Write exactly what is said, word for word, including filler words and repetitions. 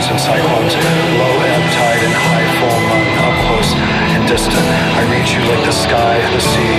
storms and cyclones, low ebb tide and high full moon, up close and distant. I reach you like the sky, the sea,